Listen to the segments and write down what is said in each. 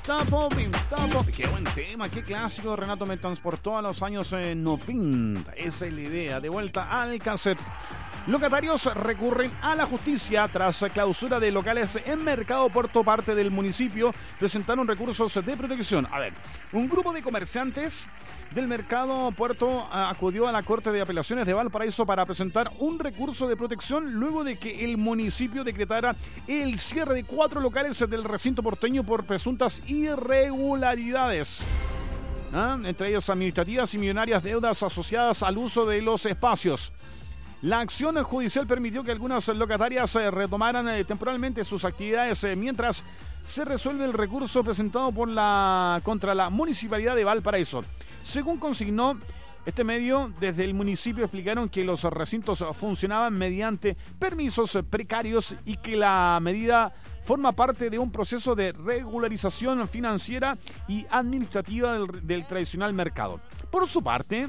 Está popping. Qué buen tema, qué clásico. Renato me transportó a los años 90. Esa es la idea. De vuelta al cassette. Locatarios recurren a la justicia tras clausura de locales en Mercado Puerto. Parte del municipio presentaron recursos de protección. A ver, un grupo de comerciantes del Mercado Puerto acudió a la Corte de Apelaciones de Valparaíso para presentar un recurso de protección luego de que el municipio decretara el cierre de 4 locales del recinto porteño por presuntas irregularidades. Entre ellas administrativas y millonarias deudas asociadas al uso de los espacios. La acción judicial permitió que algunas locatarias retomaran temporalmente sus actividades mientras se resuelve el recurso presentado contra la Municipalidad de Valparaíso. Según consignó este medio, desde el municipio explicaron que los recintos funcionaban mediante permisos precarios y que la medida forma parte de un proceso de regularización financiera y administrativa del tradicional mercado. Por su parte,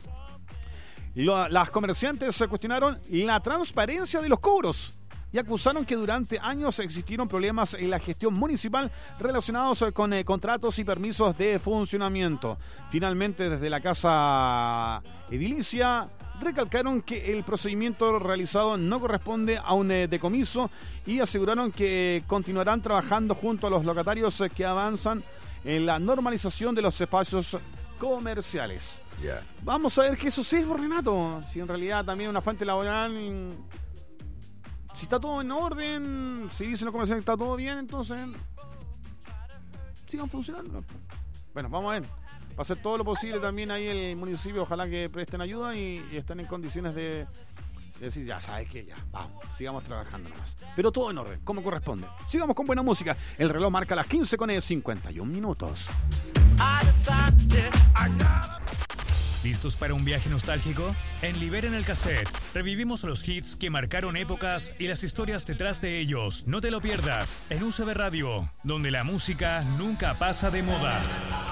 las comerciantes cuestionaron la transparencia de los cobros y acusaron que durante años existieron problemas en la gestión municipal relacionados con contratos y permisos de funcionamiento. Finalmente, desde la Casa Edilicia, recalcaron que el procedimiento realizado no corresponde a un decomiso y aseguraron que continuarán trabajando junto a los locatarios que avanzan en la normalización de los espacios comerciales. Yeah. Vamos a ver qué sucede, Renato. Si en realidad también una fuente laboral, si está todo en orden, si dicen los comerciantes que está todo bien, entonces sigan funcionando. Bueno, vamos a ver. Va a hacer todo lo posible también ahí el municipio. Ojalá que presten ayuda y estén en condiciones de decir, ya sabes que ya, vamos, sigamos trabajando nomás. Pero todo en orden, como corresponde. Sigamos con buena música. El reloj marca las 15:51. ¿Listos para un viaje nostálgico? En Liberen el Cassette revivimos los hits que marcaron épocas y las historias detrás de ellos. No te lo pierdas en UCB Radio, donde la música nunca pasa de moda.